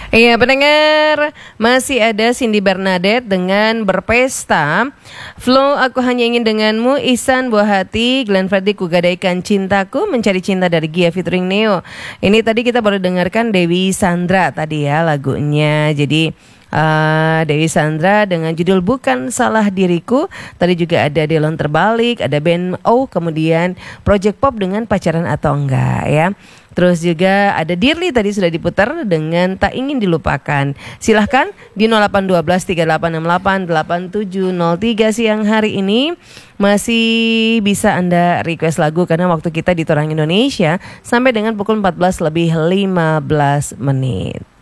Iya pendengar, masih ada Cindy Bernadette dengan Berpesta. Flow Aku Hanya Ingin Denganmu, Ihsan Buah Hati, Glenn Fredly Kugadaikan Cintaku, Mencari Cinta dari Gia featuring Neo. Ini tadi kita baru dengarkan Dewi Sandra tadi ya lagunya. Jadi Dewi Sandra dengan judul Bukan Salah Diriku. Tadi juga ada Delon Terbalik, ada band O, kemudian Project Pop dengan Pacaran Atau Enggak ya. Terus juga ada Dirli tadi sudah diputar dengan Tak Ingin Dilupakan. Silahkan di 0812 3868 8703 siang hari ini masih bisa Anda request lagu karena waktu kita di Torang Indonesia sampai dengan pukul 14 lebih 15 menit.